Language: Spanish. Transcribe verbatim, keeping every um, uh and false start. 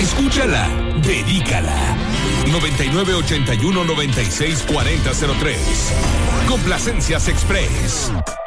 Escúchala, dedícala. noventa y nueve ochenta y uno noventa y seis cuarenta cero tres. Complacencias Express.